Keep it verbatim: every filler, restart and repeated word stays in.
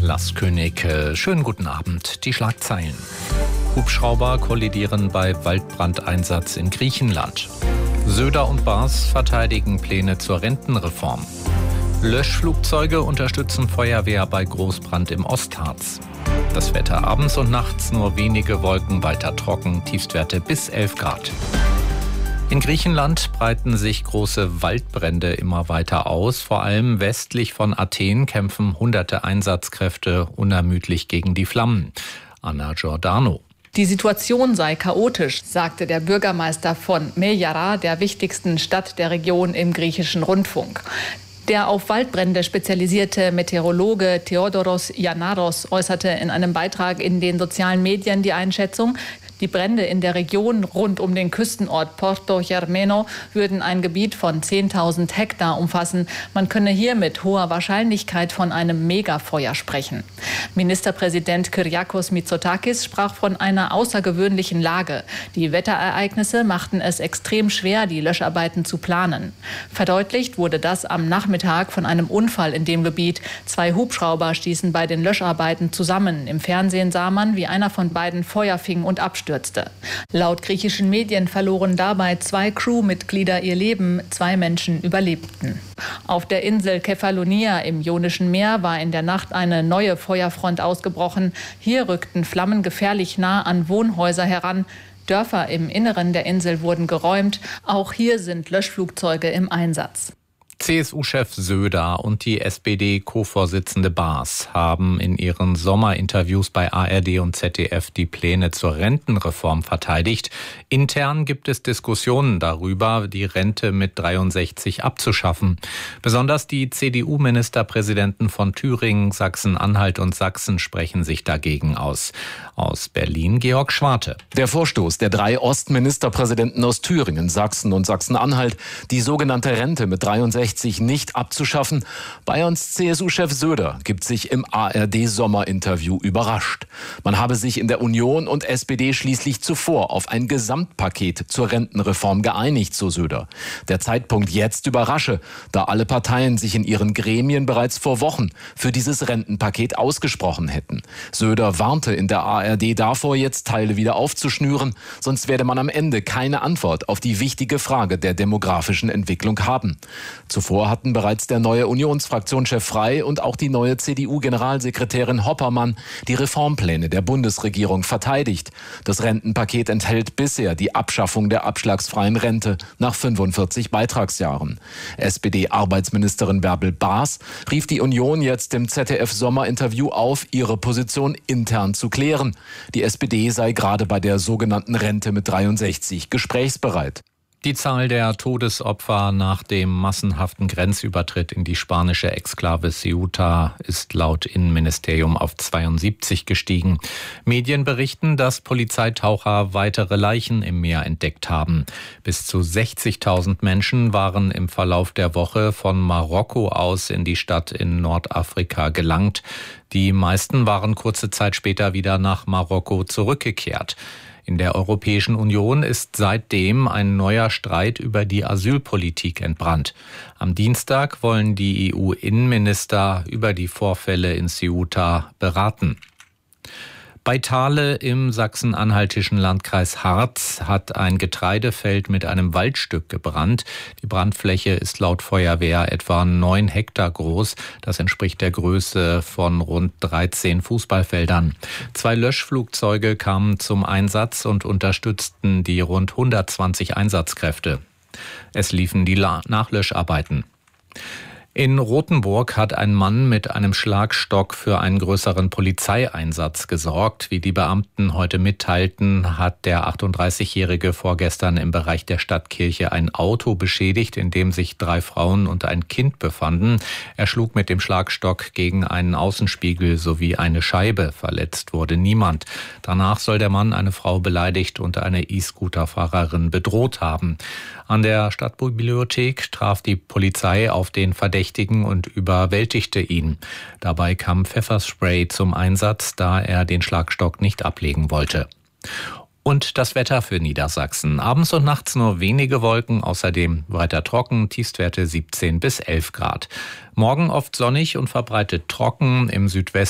Lars König. Schönen guten Abend. Die Schlagzeilen. Hubschrauber kollidieren bei Waldbrandeinsatz in Griechenland. Söder und Baas verteidigen Pläne zur Rentenreform. Löschflugzeuge unterstützen Feuerwehr bei Großbrand im Ostharz. Das Wetter abends und nachts nur wenige Wolken, weiter trocken, Tiefstwerte bis elf Grad. In Griechenland breiten sich große Waldbrände immer weiter aus. Vor allem westlich von Athen kämpfen hunderte Einsatzkräfte unermüdlich gegen die Flammen. Anna Giordano. Die Situation sei chaotisch, sagte der Bürgermeister von Meyara, der wichtigsten Stadt der Region, im griechischen Rundfunk. Der auf Waldbrände spezialisierte Meteorologe Theodoros Yanaros äußerte in einem Beitrag in den sozialen Medien die Einschätzung, die Brände in der Region rund um den Küstenort Porto Germeno würden ein Gebiet von zehntausend Hektar umfassen. Man könne hier mit hoher Wahrscheinlichkeit von einem Megafeuer sprechen. Ministerpräsident Kyriakos Mitsotakis sprach von einer außergewöhnlichen Lage. Die Wetterereignisse machten es extrem schwer, die Löscharbeiten zu planen. Verdeutlicht wurde das am Nachmittag von einem Unfall in dem Gebiet. Zwei Hubschrauber stießen bei den Löscharbeiten zusammen. Im Fernsehen sah man, wie einer von beiden Feuer fing und abstürzte. Laut griechischen Medien verloren dabei zwei Crewmitglieder ihr Leben, zwei Menschen überlebten. Auf der Insel Kefalonia im Ionischen Meer war in der Nacht eine neue Feuerfront ausgebrochen. Hier rückten Flammen gefährlich nah an Wohnhäuser heran. Dörfer im Inneren der Insel wurden geräumt. Auch hier sind Löschflugzeuge im Einsatz. C S U-Chef Söder und die S P D-Co-Vorsitzende Baas haben in ihren Sommerinterviews bei A R D und Z D F die Pläne zur Rentenreform verteidigt. Intern gibt es Diskussionen darüber, die Rente mit dreiundsechzig abzuschaffen. Besonders die C D U-Ministerpräsidenten von Thüringen, Sachsen-Anhalt und Sachsen sprechen sich dagegen aus. Aus Berlin Georg Schwarte. Der Vorstoß der drei Ostministerpräsidenten aus Thüringen, Sachsen und Sachsen-Anhalt, die sogenannte Rente mit dreiundsechzig nicht abzuschaffen. Bayerns C S U-Chef Söder gibt sich im A R D-Sommerinterview überrascht. Man habe sich in der Union und S P D schließlich zuvor auf ein Gesamtpaket zur Rentenreform geeinigt, so Söder. Der Zeitpunkt jetzt überrasche, da alle Parteien sich in ihren Gremien bereits vor Wochen für dieses Rentenpaket ausgesprochen hätten. Söder warnte in der A R D davor, jetzt Teile wieder aufzuschnüren, sonst werde man am Ende keine Antwort auf die wichtige Frage der demografischen Entwicklung haben. Zuvor hatten bereits der neue Unionsfraktionschef Frey und auch die neue C D U-Generalsekretärin Hoppermann die Reformpläne der Bundesregierung verteidigt. Das Rentenpaket enthält bisher die Abschaffung der abschlagsfreien Rente nach fünfundvierzig Beitragsjahren. S P D-Arbeitsministerin Bärbel Baas rief die Union jetzt im Z D F-Sommerinterview auf, ihre Position intern zu klären. Die S P D sei gerade bei der sogenannten Rente mit dreiundsechzig gesprächsbereit. Die Zahl der Todesopfer nach dem massenhaften Grenzübertritt in die spanische Exklave Ceuta ist laut Innenministerium auf zweiundsiebzig gestiegen. Medien berichten, dass Polizeitaucher weitere Leichen im Meer entdeckt haben. Bis zu sechzigtausend Menschen waren im Verlauf der Woche von Marokko aus in die Stadt in Nordafrika gelangt. Die meisten waren kurze Zeit später wieder nach Marokko zurückgekehrt. In der Europäischen Union ist seitdem ein neuer Streit über die Asylpolitik entbrannt. Am Dienstag wollen die E U-Innenminister über die Vorfälle in Ceuta beraten. Bei Thale im sachsen-anhaltischen Landkreis Harz hat ein Getreidefeld mit einem Waldstück gebrannt. Die Brandfläche ist laut Feuerwehr etwa neun Hektar groß. Das entspricht der Größe von rund dreizehn Fußballfeldern. Zwei Löschflugzeuge kamen zum Einsatz und unterstützten die rund hundertzwanzig Einsatzkräfte. Es liefen die Nachlöscharbeiten. In Rothenburg hat ein Mann mit einem Schlagstock für einen größeren Polizeieinsatz gesorgt. Wie die Beamten heute mitteilten, hat der achtunddreißigjährige vorgestern im Bereich der Stadtkirche ein Auto beschädigt, in dem sich drei Frauen und ein Kind befanden. Er schlug mit dem Schlagstock gegen einen Außenspiegel sowie eine Scheibe. Verletzt wurde niemand. Danach soll der Mann eine Frau beleidigt und eine E-Scooter-Fahrerin bedroht haben. An der Stadtbibliothek traf die Polizei auf den Verdächtigen und überwältigte ihn. Dabei kam Pfefferspray zum Einsatz, da er den Schlagstock nicht ablegen wollte. Und das Wetter für Niedersachsen. Abends und nachts nur wenige Wolken, außerdem weiter trocken, Tiefstwerte siebzehn bis elf Grad. Morgen oft sonnig und verbreitet trocken, im Südwesten